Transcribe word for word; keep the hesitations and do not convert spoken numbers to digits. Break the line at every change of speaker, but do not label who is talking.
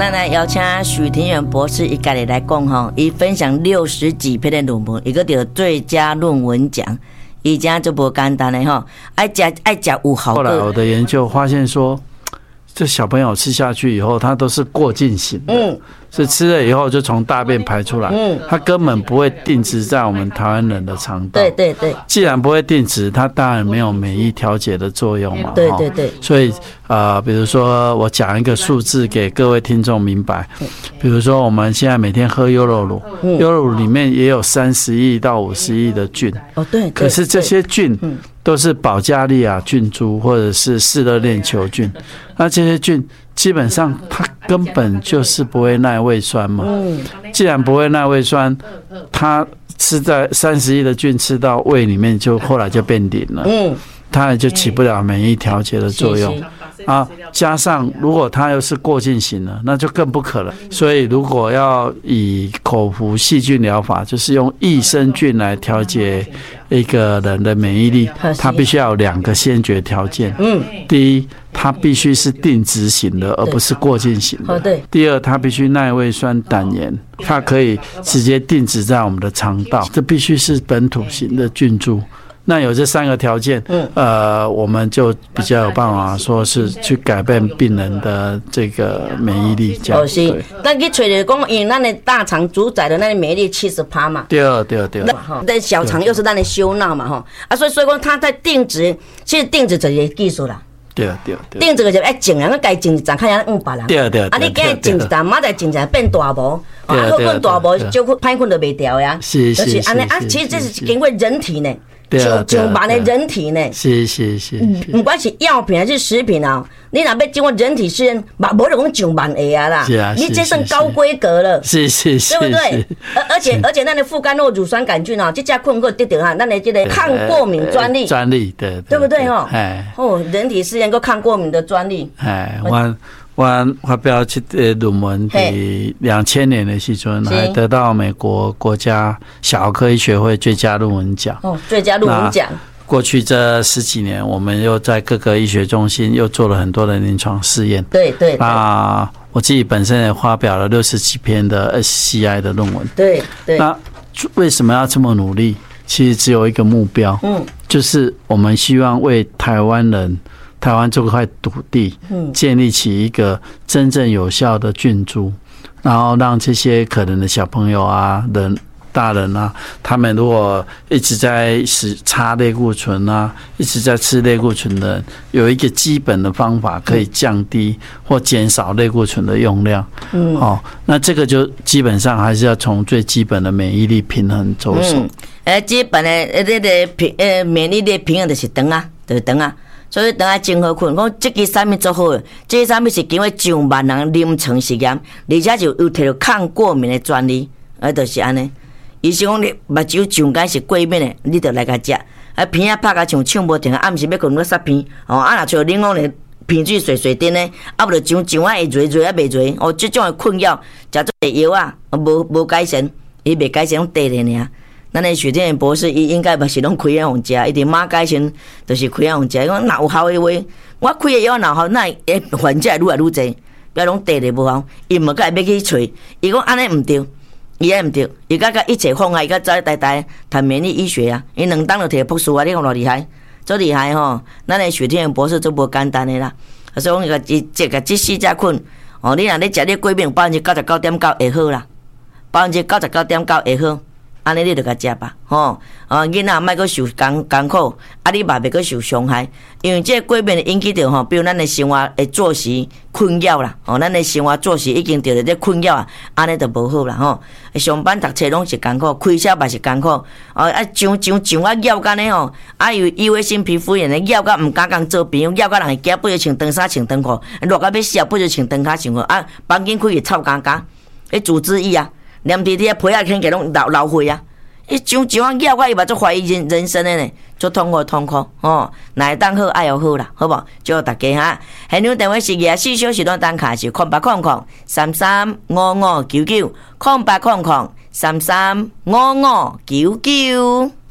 咱来邀请许庭元博士一家里来讲吼，伊分享六十几篇的论文，一个得最佳论文奖，伊这就不简单的吼，爱食爱食有好。
后来我的研究发现说，这小朋友吃下去以后，他都是过境型的，嗯，是吃了以后就从大便排出来，嗯，他根本不会定植在我们台湾人的肠道。
对对对，
既然不会定植，它当然没有免疫调节的作用嘛。
对对对，
所以呃，比如说我讲一个数字给各位听众明白，比如说我们现在每天喝优酪乳，嗯、优酪乳里面也有三十亿到五十亿的菌。
哦，对。
可是这些菌都是保加利亚菌株或者是嗜热链球菌，那这些菌基本上它根本就是不会耐胃酸嘛。既然不会耐胃酸，它吃在三十亿的菌吃到胃里面，就后来就变零了。嗯，它也就起不了免疫调节的作用。啊，加上如果它又是过境型的，那就更不可能。所以如果要以口服细菌疗法，就是用益生菌来调节一个人的免疫力，它必须要有两个先决条件。嗯，第一，它必须是定植型的，而不是过境型的。对。第二，它必须耐胃酸胆盐，它可以直接定植在我们的肠道，这必须是本土型的菌株。那有这三个条件，嗯，呃，我们就比较有办法说是去改变病人的这个免疫力，这样。哦，是。
咱去找着讲，因为咱的大肠主宰的那个免疫力七十趴嘛。
对对对。
那小肠又是咱的收纳嘛，哈啊，所以所以讲，它在定植，其实定植就是一个技术啦。
对对对。
定植个就爱种人，该种一站，看人误别人。
对对。
啊，你今日种一站，明仔种一站变大毛，啊，好困大毛，就歹困就袂掉呀。
是是是。
就是安尼啊，其实这是经过人体呢。上上万的人体呢，
是是是，
不管是药品还是食品啊，你若要经过人体试验，嘛无就讲上万个啊啦，
是啊，
你这算高规格了，
是是是，
对不对？而而且而且，咱的副甘诺乳酸杆菌啊，这家困过得到哈，咱的这个抗过敏专利，
专利对
对不对哈？哎哦，人体试验够抗过敏的专利，
哎我。我发表这个论文在两千年的时阵，还得到美国国家小儿科医学会最佳论文奖。
哦，最佳论文奖。
过去这十几年，我们又在各个医学中心又做了很多的临床试验。
对 对, 对。
那我自己本身也发表了六十几篇的 S C I 的论文。
对对。
那为什么要这么努力？其实只有一个目标，嗯，就是我们希望为台湾人。台湾这块土地，建立起一个真正有效的菌株，然后让这些可能的小朋友啊、人、大人啊，他们如果一直在使擦类固醇啊，一直在吃类固醇的人，有一个基本的方法可以降低或减少类固醇的用量。嗯，哦，那这个就基本上还是要从最基本的免疫力平衡着手。嗯，
呃，基本的这个平呃免疫力平衡就是肠啊，就是肠啊。所以等下真好困，讲这个产品做好的，这个产品是经过上万人临床实验，而且就又摕到抗过敏的专利，啊，就是安尼。医生讲你目睭上间是过敏的，你就来甲食。啊，鼻啊拍甲像唱无停，暗时要困要塞鼻，哦，啊若像恁讲咧鼻水水水点咧，啊无就上上啊会热热啊袂热，哦，这种的困扰，食做药啊，无无改善，伊袂改善，拢地咧尔。咱的许庭元博士，伊应该嘛是拢开啊互食，伊伫马改善就是开啊互食。讲若有效的话，我开的药若有效，那会患者愈来愈侪，不要拢地咧无效。伊无甲要去找，伊讲安尼毋对，伊也毋对，伊甲甲一切放啊，伊甲走呆呆谈免疫医学啊，伊两档就摕博士啊，你看偌厉害，足厉害吼！咱的许庭元博士足无简单的啦，所以讲伊个伊这个即四只菌，哦，你若咧食你过敏，百分之九十九点九会好啦，百分之九十九点九会好。安尼你就甲食吧，吼！啊，囡仔莫阁受艰艰苦，啊，你嘛袂阁受伤害，因为这个过敏引起着吼，比如咱的生活的作息困扰啦，吼，咱的生活作息已经着咧这困扰啊，安尼就无好啦，吼！上班读册拢是艰苦，开车嘛是艰苦，哦，啊，上上上啊咬干呢吼，啊，有异位性皮肤炎的咬到毋敢共做朋友，咬到人会惊，不如穿长衫穿长裤，热到要死，不如穿长脚穿裤，啊，房间开会臭干干，迄组织液啊。黏伫伫啊，皮啊，起起拢流流血啊！伊上上啊咬我，伊嘛做怀疑人人生的呢，做痛苦痛苦哦。哪会当好爱又好啦，好无？祝大家哈！现场电话是廿四小时拢当卡是空八空空三三五五九九空八空空三三五五九九。